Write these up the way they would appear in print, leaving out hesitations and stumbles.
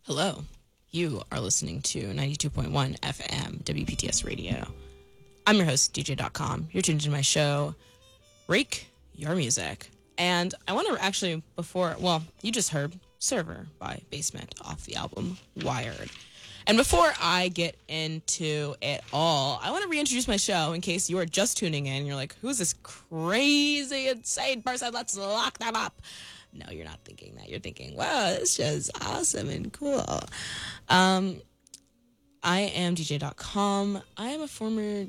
Hello. You are listening to 92.1 FM WPTS Radio. I'm your host, DJ.com. You're tuned into my show, Rake Your Music. And I want to actually, you just heard Server by Basement off the album Wired. And before I get into it all, I want to reintroduce my show in case you are just tuning in. You're like, who's this crazy, insane person? Let's lock them up. No, you're not thinking that. You're thinking, wow, this show's awesome and cool. I am DJ.com. I am a former,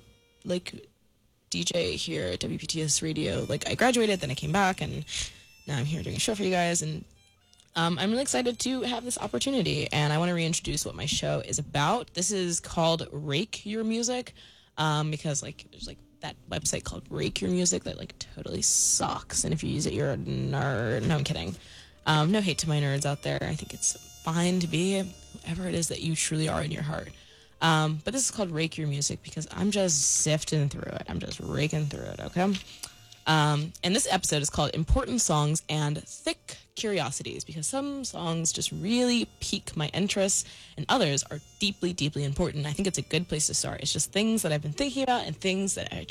DJ here at WPTS Radio. I graduated, then I came back, and now I'm here doing a show for you guys. And I'm really excited to have this opportunity, and I want to reintroduce what my show is about. This is called Rake Your Music, because, there's, that website called Rake Your Music that totally sucks, and if you use it you're a nerd. No, I'm kidding. No hate to my nerds out there. I think it's fine to be whoever it is that you truly are in your heart. But this is called Rake Your Music because I'm just sifting through it. I'm just raking through it, okay? And this episode is called Important Songs and Thick Curiosities because some songs just really pique my interest and others are deeply, deeply important. I think it's a good place to start. It's just things that I've been thinking about and things that I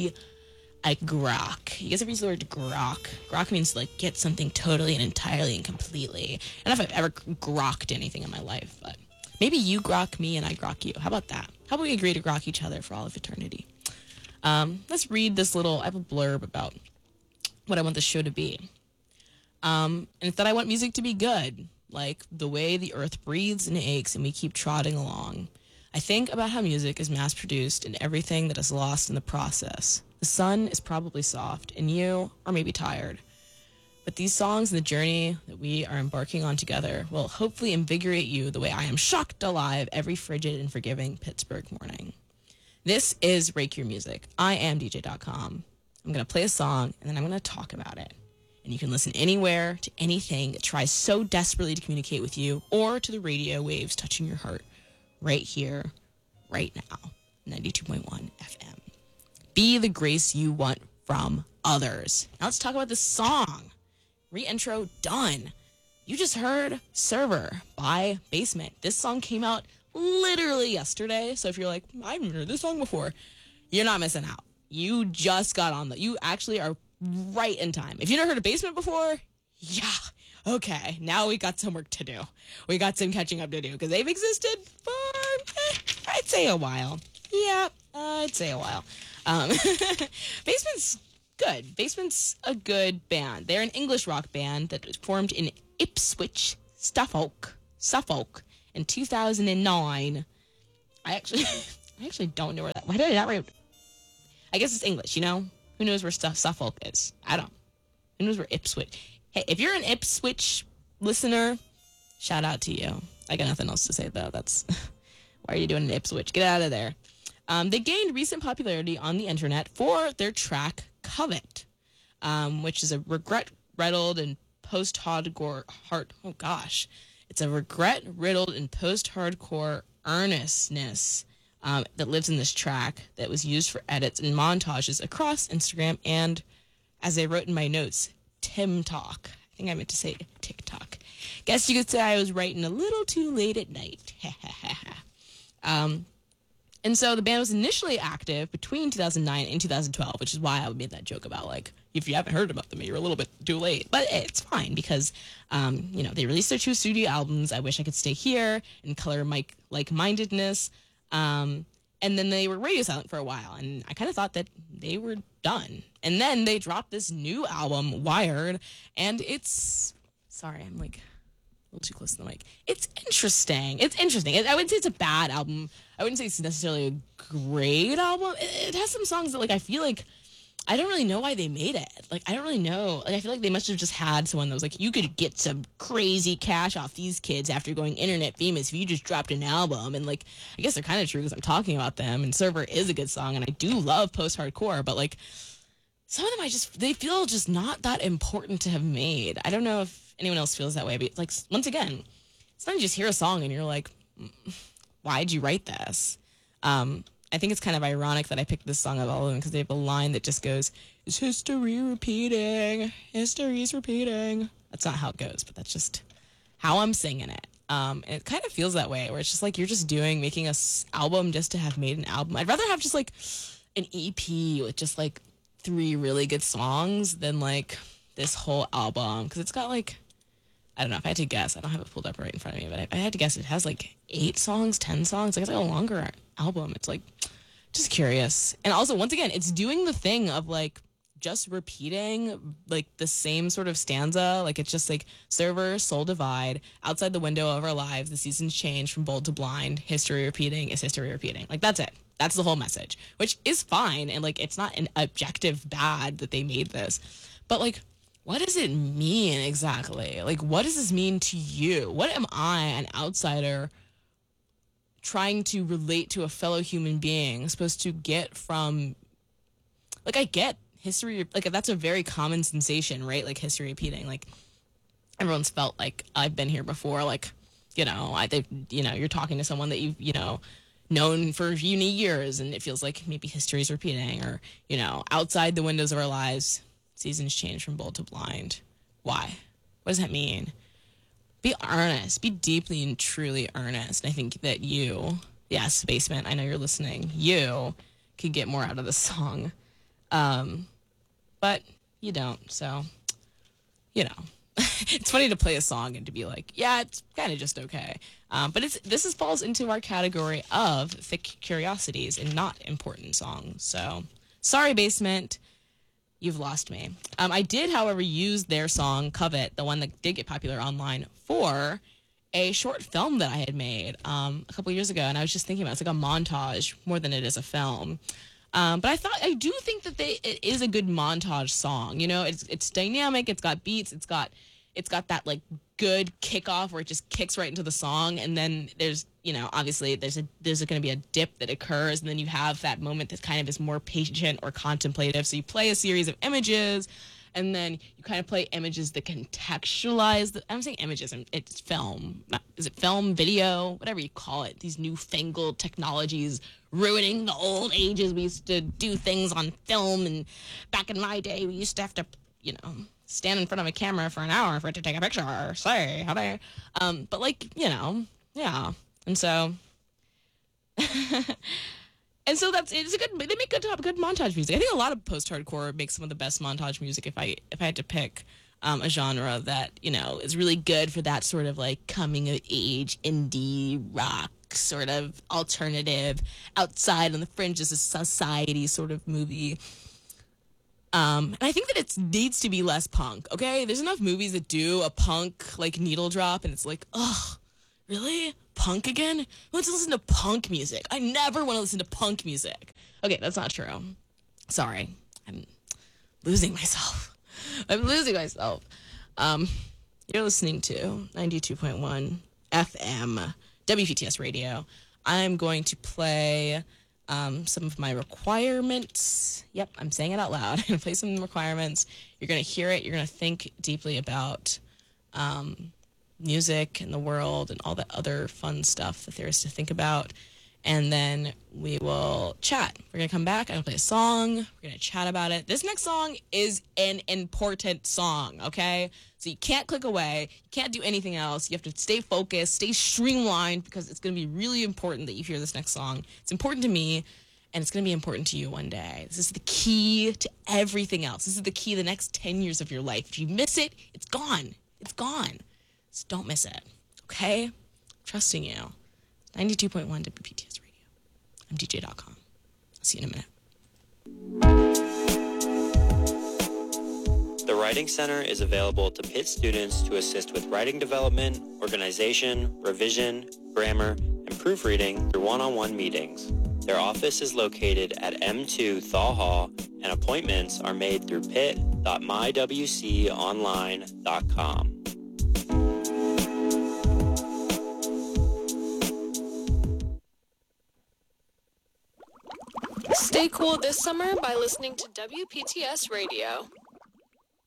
grok. You guys ever use the word grok? Grok means to get something totally and entirely and completely. I don't know if I've ever grokked anything in my life, but maybe you grok me and I grok you. How about that? How about we agree to grok each other for all of eternity? Let's read this I have a blurb about what I want the show to be. And it's that I want music to be good, like the way the earth breathes and aches and we keep trotting along. I think about how music is mass-produced and everything that is lost in the process. The sun is probably soft and you are maybe tired. But these songs and the journey that we are embarking on together will hopefully invigorate you the way I am shocked alive every frigid and forgiving Pittsburgh morning. This is Rake Your Music. I am DJ.com. I'm going to play a song, and then I'm going to talk about it. And you can listen anywhere to anything that tries so desperately to communicate with you or to the radio waves touching your heart right here, right now, 92.1 FM. Be the grace you want from others. Now let's talk about this song. Re-intro done. You just heard Server by Basement. This song came out literally yesterday, so if you're like, I've never heard this song before, you're not missing out. You just got on you actually are right in time. If you never heard of Basement before, yeah, okay, now we got some work to do. We got some catching up to do, because they've existed for, I'd say a while. Yeah, I'd say a while. Basement's good. Basement's a good band. They're an English rock band that was formed in Ipswich, Suffolk, in 2009. I actually don't know why did I not write? I guess it's English, Who knows where Suffolk is? I don't. Who knows where Ipswich? Hey, if you're an Ipswich listener, shout out to you. I got nothing else to say, though. That's why are you doing an Ipswich? Get out of there. They gained recent popularity on the internet for their track Covet, which is a regret-riddled and post-hardcore It's a regret-riddled and post-hardcore earnestness that lives in this track that was used for edits and montages across Instagram and, as I wrote in my notes, TimTok. I think I meant to say TikTok. Guess you could say I was writing a little too late at night. And so the band was initially active between 2009 and 2012, which is why I made that joke about, if you haven't heard about them, you're a little bit too late. But it's fine because, they released their 2 studio albums, I Wish I Could Stay Here and Color Like-Mindedness. And then they were radio silent for a while, and I kind of thought that they were done. And then they dropped this new album, Wired, and it's... Sorry, I'm a little too close to the mic. It's interesting. I wouldn't say it's a bad album. I wouldn't say it's necessarily a great album. It has some songs that, I feel like I don't really know why they made it. I don't really know. I feel like they must have just had someone that was you could get some crazy cash off these kids after going internet famous if you just dropped an album. And, I guess they're kind of true because I'm talking about them. And Server is a good song, and I do love post-hardcore. But, some of them they feel just not that important to have made. I don't know if anyone else feels that way. But, once again, it's not you just hear a song and you're like, why'd you write this? I think it's kind of ironic that I picked this song of all of them because they have a line that just goes, "Is history repeating? History's repeating." That's not how it goes, but that's just how I'm singing it. And it kind of feels that way, where it's just like you're just making a album just to have made an album. I'd rather have just like an EP with just like 3 really good songs than like this whole album, because it's got like, I don't know, if I had to guess, I don't have it pulled up right in front of me, but I had to guess it has like 8 songs, 10 songs. Like, it's like a longer album. It's like, just curious. And also, once again, it's doing the thing of like just repeating like the same sort of stanza. Like, it's just like server, soul divide, outside the window of our lives, the seasons change from bold to blind, history repeating is history repeating. Like, that's it. That's the whole message, which is fine. And like, it's not an objective bad that they made this, but like, what does it mean exactly? Like, what does this mean to you? What am I, an outsider, trying to relate to a fellow human being, supposed to get from, like, I get history, like, that's a very common sensation, right? Like, history repeating, like, everyone's felt like I've been here before, like, you're talking to someone that you've, known for uni years, and it feels like maybe history's repeating, or, outside the windows of our lives, seasons change from bold to blind. Why? What does that mean? Be earnest. Be deeply and truly earnest. And I think that you, yes, Basement, I know you're listening, you could get more out of the song. But you don't. So, it's funny to play a song and to be like, yeah, it's kind of just okay. But this falls into our category of thick curiosities and not important songs. So, sorry, Basement. You've lost me. I did, however, use their song Covet, the one that did get popular online, for a short film that I had made a couple years ago. And I was just thinking about it's like a montage more than it is a film. But I do think that it is a good montage song. It's dynamic. It's got beats. It's got that like good kickoff where it just kicks right into the song, and then there's obviously there's going to be a dip that occurs, and then you have that moment that kind of is more patient or contemplative. So you play a series of images, and then you kind of play images that contextualize. I'm saying images, and it's film. Is it film, video, whatever you call it? These newfangled technologies ruining the old ages. We used to do things on film, and back in my day, we used to have to stand in front of a camera for an hour for it to take a picture or say how they but like yeah, and so it's a good, they make good montage music. I think a lot of post-hardcore makes some of the best montage music. If I had to pick a genre that is really good for that sort of like coming of age indie rock sort of alternative outside on the fringes of society sort of movie. And I think that it needs to be less punk, okay? There's enough movies that do a punk, like, needle drop, and it's like, ugh, really? Punk again? Who wants to listen to punk music? I never want to listen to punk music. Okay, that's not true. Sorry. I'm losing myself. You're listening to 92.1 FM, WPTS Radio. I'm going to play some of my requirements. Yep, I'm saying it out loud. I'm going to play some requirements. You're going to hear it. You're going to think deeply about music and the world and all the other fun stuff that there is to think about. And then we will chat. We're going to come back. I'm going to play a song. We're going to chat about it. This next song is an important song, okay? So you can't click away. You can't do anything else. You have to stay focused, stay streamlined, because it's going to be really important that you hear this next song. It's important to me, and it's going to be important to you one day. This is the key to everything else. This is the key to the next 10 years of your life. If you miss it, it's gone. It's gone. So don't miss it, okay? I'm trusting you. 92.1 WPTS Radio. I'm DJ.com. I'll see you in a minute. The Writing Center is available to Pitt students to assist with writing development, organization, revision, grammar, and proofreading through one-on-one meetings. Their office is located at M2 Thaw Hall, and appointments are made through pitt.mywconline.com. Stay cool this summer by listening to WPTS Radio.